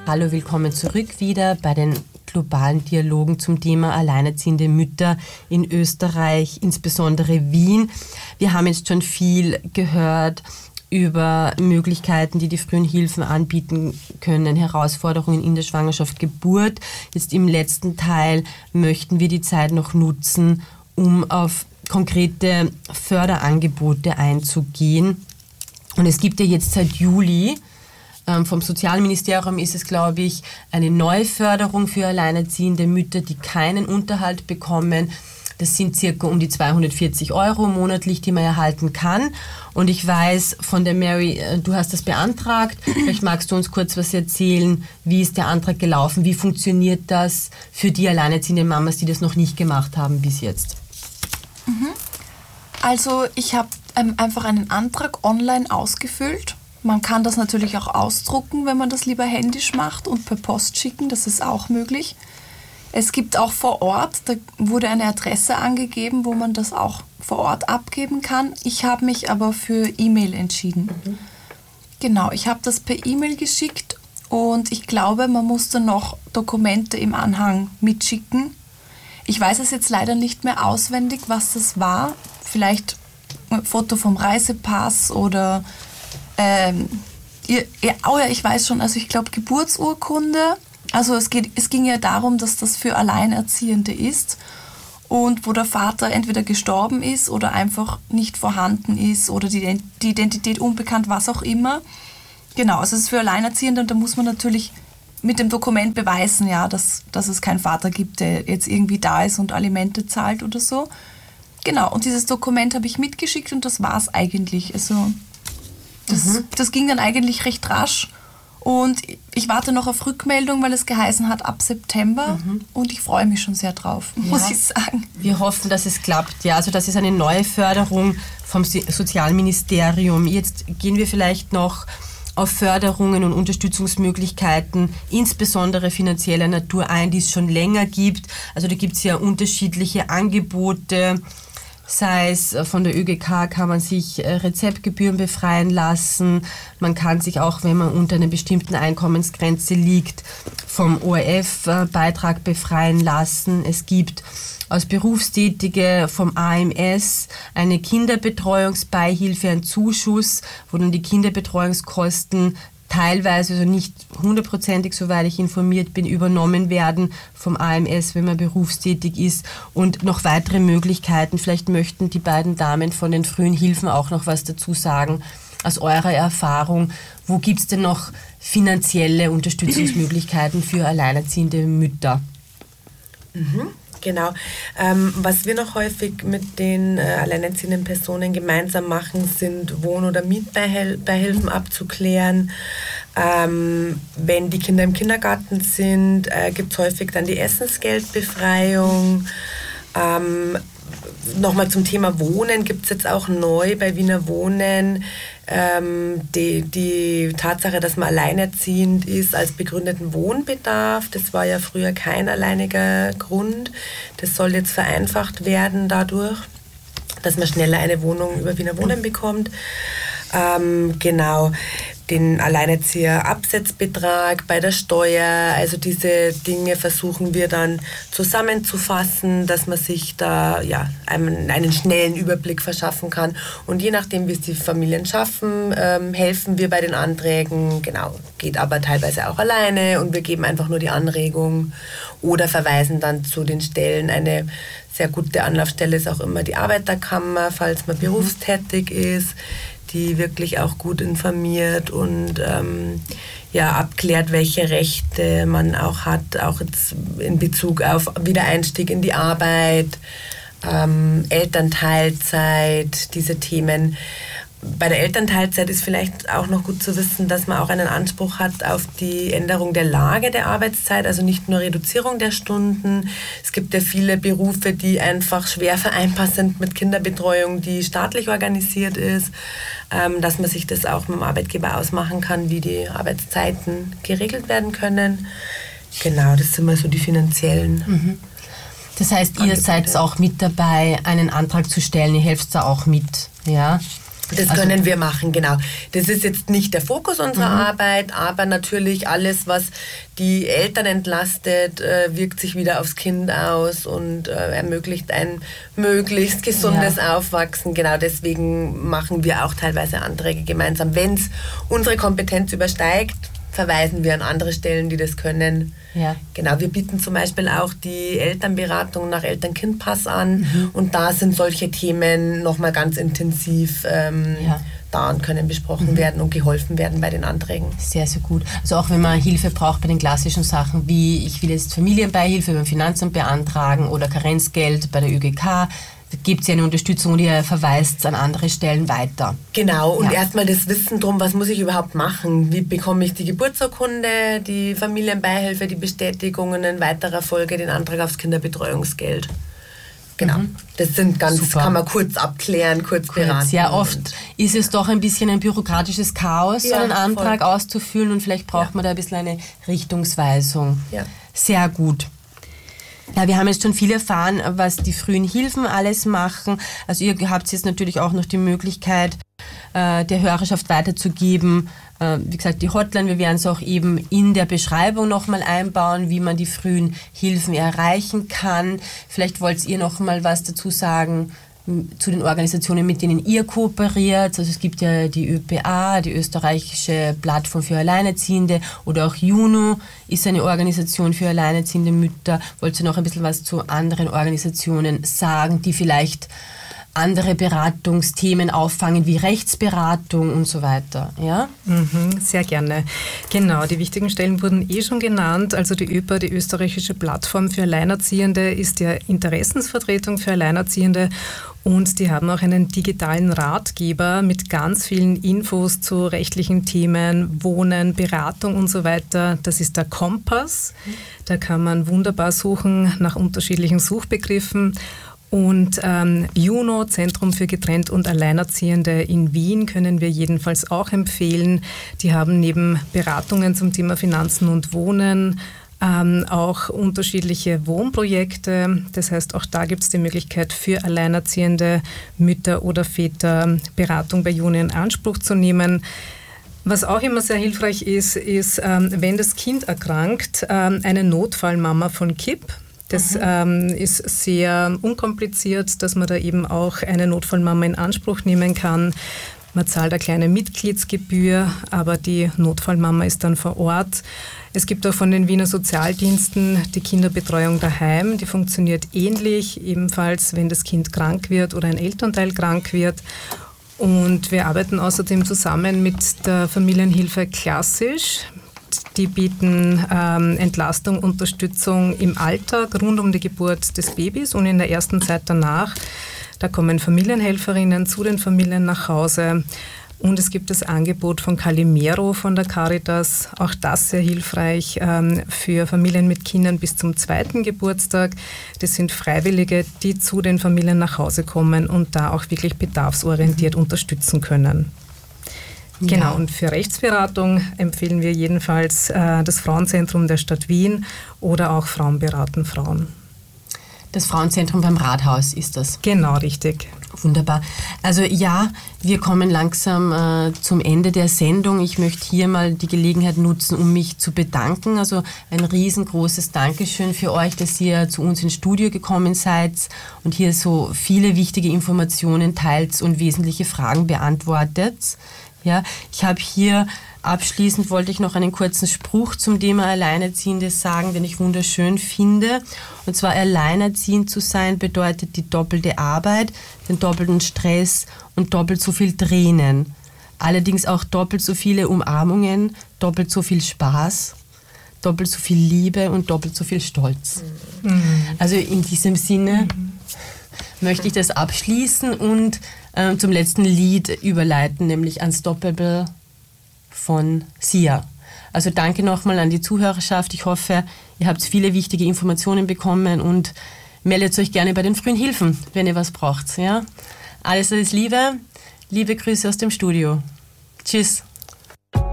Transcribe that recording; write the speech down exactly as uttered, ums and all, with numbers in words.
Hallo, willkommen zurück wieder bei den globalen Dialogen zum Thema alleinerziehende Mütter in Österreich, insbesondere Wien. Wir haben jetzt schon viel gehört über Möglichkeiten, die die frühen Hilfen anbieten können, Herausforderungen in der Schwangerschaft, Geburt. Jetzt im letzten Teil möchten wir die Zeit noch nutzen, um auf konkrete Förderangebote einzugehen. Und es gibt ja jetzt seit Juli, ähm, vom Sozialministerium ist es, glaube ich, eine neue Förderung für alleinerziehende Mütter, die keinen Unterhalt bekommen. Das sind circa um die zweihundertvierzig Euro monatlich, die man erhalten kann. Und ich weiß von der Mary, du hast das beantragt. Vielleicht magst du uns kurz was erzählen. Wie ist der Antrag gelaufen? Wie funktioniert das für die alleinerziehenden Mamas, die das noch nicht gemacht haben bis jetzt? Also ich habe ähm, einfach einen Antrag online ausgefüllt. Man kann das natürlich auch ausdrucken, wenn man das lieber händisch macht und per Post schicken. Das ist auch möglich. Es gibt auch vor Ort, da wurde eine Adresse angegeben, wo man das auch vor Ort abgeben kann. Ich habe mich aber für E-Mail entschieden. Mhm. Genau, ich habe das per E-Mail geschickt und ich glaube, man musste noch Dokumente im Anhang mitschicken. Ich weiß es jetzt leider nicht mehr auswendig, was das war. Vielleicht ein Foto vom Reisepass oder, ähm, ja, oh ja, ich weiß schon, also ich glaube Geburtsurkunde. Also es, geht, es ging ja darum, dass das für Alleinerziehende ist und wo der Vater entweder gestorben ist oder einfach nicht vorhanden ist oder die, die Identität unbekannt, was auch immer. Genau, also es ist für Alleinerziehende und da muss man natürlich mit dem Dokument beweisen, ja, dass, dass es keinen Vater gibt, der jetzt irgendwie da ist und Alimente zahlt oder so. Genau, und dieses Dokument habe ich mitgeschickt und das war es eigentlich. Also das, mhm. das ging dann eigentlich recht rasch. Und ich warte noch auf Rückmeldung, weil es geheißen hat ab September mhm. und ich freue mich schon sehr drauf, ja. muss ich sagen. Wir hoffen, dass es klappt. Ja, also das ist eine neue Förderung vom Sozialministerium. Jetzt gehen wir vielleicht noch auf Förderungen und Unterstützungsmöglichkeiten, insbesondere finanzieller Natur ein, die es schon länger gibt. Also da gibt es ja unterschiedliche Angebote. Sei es von der Ö G K kann man sich Rezeptgebühren befreien lassen. Man kann sich auch, wenn man unter einer bestimmten Einkommensgrenze liegt, vom O R F-Beitrag befreien lassen. Es gibt als Berufstätige vom A M S eine Kinderbetreuungsbeihilfe, ein Zuschuss, wo dann die Kinderbetreuungskosten teilweise, also nicht hundertprozentig, soweit ich informiert bin, übernommen werden vom A M S, wenn man berufstätig ist, und noch weitere Möglichkeiten. Vielleicht möchten die beiden Damen von den frühen Hilfen auch noch was dazu sagen, aus eurer Erfahrung. Wo gibt es denn noch finanzielle Unterstützungsmöglichkeiten für alleinerziehende Mütter? Mhm. Genau. Ähm, was wir noch häufig mit den äh, alleinerziehenden Personen gemeinsam machen, sind Wohn- oder Mietbeihilfen abzuklären. Ähm, wenn die Kinder im Kindergarten sind, äh, gibt es häufig dann die Essensgeldbefreiung. Ähm, Nochmal zum Thema Wohnen gibt es jetzt auch neu bei Wiener Wohnen ähm, die, die Tatsache, dass man alleinerziehend ist als begründeten Wohnbedarf. Das war ja früher kein alleiniger Grund. Das soll jetzt vereinfacht werden dadurch, dass man schneller eine Wohnung über Wiener Wohnen bekommt. Ähm, genau. Den Alleinerzieher-Absetzbetrag bei der Steuer, also diese Dinge versuchen wir dann zusammenzufassen, dass man sich da ja, einen, einen schnellen Überblick verschaffen kann. Und je nachdem, wie es die Familien schaffen, ähm, helfen wir bei den Anträgen. Genau, geht aber teilweise auch alleine und wir geben einfach nur die Anregung oder verweisen dann zu den Stellen. Eine sehr gute Anlaufstelle ist auch immer die Arbeiterkammer, falls man berufstätig ist, die wirklich auch gut informiert und ähm, ja, abklärt, welche Rechte man auch hat, auch jetzt in Bezug auf Wiedereinstieg in die Arbeit, ähm, Elternteilzeit, diese Themen. Bei der Elternteilzeit ist vielleicht auch noch gut zu wissen, dass man auch einen Anspruch hat auf die Änderung der Lage der Arbeitszeit, also nicht nur Reduzierung der Stunden. Es gibt ja viele Berufe, die einfach schwer vereinbar sind mit Kinderbetreuung, die staatlich organisiert ist, ähm, dass man sich das auch mit dem Arbeitgeber ausmachen kann, wie die Arbeitszeiten geregelt werden können. Genau, das sind mal so die finanziellen. Mhm. Das heißt, ihr seid auch mit dabei, einen Antrag zu stellen, ihr helft da auch mit, ja? Das Also, können wir machen, genau. Das ist jetzt nicht der Fokus unserer Mhm. Arbeit, aber natürlich alles, was die Eltern entlastet, äh, wirkt sich wieder aufs Kind aus und äh, ermöglicht ein möglichst gesundes Ja. Aufwachsen. Genau deswegen machen wir auch teilweise Anträge gemeinsam. Wenn es unsere Kompetenz übersteigt, verweisen wir an andere Stellen, die das können. Ja. Genau, wir bieten zum Beispiel auch die Elternberatung nach Eltern-Kind-Pass an Mhm. und da sind solche Themen nochmal ganz intensiv ähm, Ja. da und können besprochen Mhm. werden und geholfen werden bei den Anträgen. Sehr, sehr gut. Also auch wenn man Hilfe braucht bei den klassischen Sachen wie ich will jetzt Familienbeihilfe beim Finanzamt beantragen oder Karenzgeld bei der Ö G K, da gibt es ja eine Unterstützung und ihr verweist an andere Stellen weiter. Genau, und Ja. erstmal das Wissen drum, was muss ich überhaupt machen? Wie bekomme ich die Geburtsurkunde, die Familienbeihilfe, die Bestätigungen, in weiterer Folge den Antrag aufs Kinderbetreuungsgeld. Genau, Mhm. das sind ganz, Super. kann man kurz abklären, kurz, Kurz, beraten. ja, oft Und- ist es doch ein bisschen ein bürokratisches Chaos, so Ja, einen Antrag voll. auszufüllen und vielleicht braucht Ja. man da ein bisschen eine Richtungsweisung. Ja. Sehr gut. Ja, wir haben jetzt schon viel erfahren, was die frühen Hilfen alles machen. Also ihr habt jetzt natürlich auch noch die Möglichkeit, äh, der Hörerschaft weiterzugeben. Äh, wie gesagt, die Hotline, wir werden es auch eben in der Beschreibung nochmal einbauen, wie man die frühen Hilfen erreichen kann. Vielleicht wollt ihr noch mal was dazu sagen m, zu den Organisationen, mit denen ihr kooperiert. Also es gibt ja die Ö P A, die österreichische Plattform für Alleinerziehende, oder auch JUNO ist eine Organisation für alleinerziehende Mütter. Wollt ihr noch ein bisschen was zu anderen Organisationen sagen, die vielleicht andere Beratungsthemen auffangen, wie Rechtsberatung und so weiter? Ja? Mhm, sehr gerne. Genau, die wichtigen Stellen wurden eh schon genannt. Also die Ö P A, die österreichische Plattform für Alleinerziehende, ist ja Interessensvertretung für Alleinerziehende. Und die haben auch einen digitalen Ratgeber mit ganz vielen Infos zu rechtlichen Themen, Wohnen, Beratung und so weiter. Das ist der Kompass. Da kann man wunderbar suchen nach unterschiedlichen Suchbegriffen. Und ähm, JUNO, Zentrum für Getrennt und Alleinerziehende in Wien, können wir jedenfalls auch empfehlen. Die haben neben Beratungen zum Thema Finanzen und Wohnen ähm, auch unterschiedliche Wohnprojekte. Das heißt, auch da gibt es die Möglichkeit für alleinerziehende Mütter oder Väter, Beratung bei JUNO in Anspruch zu nehmen. Was auch immer sehr hilfreich ist, ist, ähm, wenn das Kind erkrankt, ähm, eine Notfallmama von K I P. Das mhm. ähm, ist sehr unkompliziert, dass man da eben auch eine Notfallmama in Anspruch nehmen kann. Man zahlt eine kleine Mitgliedsgebühr, aber die Notfallmama ist dann vor Ort. Es gibt auch von den Wiener Sozialdiensten die Kinderbetreuung daheim. Die funktioniert ähnlich, ebenfalls wenn das Kind krank wird oder ein Elternteil krank wird. Und wir arbeiten außerdem zusammen mit der Familienhilfe Klassisch. Die bieten ähm, Entlastung, Unterstützung im Alltag rund um die Geburt des Babys und in der ersten Zeit danach. Da kommen Familienhelferinnen zu den Familien nach Hause. Und es gibt das Angebot von Calimero von der Caritas, auch das sehr hilfreich ähm, für Familien mit Kindern bis zum zweiten Geburtstag. Das sind Freiwillige, die zu den Familien nach Hause kommen und da auch wirklich bedarfsorientiert unterstützen können. Genau, Ja. und für Rechtsberatung empfehlen wir jedenfalls äh, das Frauenzentrum der Stadt Wien oder auch Frauen beraten Frauen. Das Frauenzentrum beim Rathaus ist das. Genau, richtig. Wunderbar. Also ja, wir kommen langsam äh, zum Ende der Sendung. Ich möchte hier mal die Gelegenheit nutzen, um mich zu bedanken. Also ein riesengroßes Dankeschön für euch, dass ihr zu uns ins Studio gekommen seid und hier so viele wichtige Informationen teilt und wesentliche Fragen beantwortet. Ja, ich habe hier abschließend wollte ich noch einen kurzen Spruch zum Thema Alleinerziehende sagen, den ich wunderschön finde. Und zwar: Alleinerziehend zu sein bedeutet die doppelte Arbeit, den doppelten Stress und doppelt so viel Tränen. Allerdings auch doppelt so viele Umarmungen, doppelt so viel Spaß, doppelt so viel Liebe und doppelt so viel Stolz. Mhm. Also in diesem Sinne mhm. möchte ich das abschließen und äh, zum letzten Lied überleiten, nämlich Unstoppable von Sia. Also danke nochmal an die Zuhörerschaft. Ich hoffe, ihr habt viele wichtige Informationen bekommen und meldet euch gerne bei den frühen Hilfen, wenn ihr was braucht. Ja? Alles, alles Liebe. Liebe Grüße aus dem Studio. Tschüss.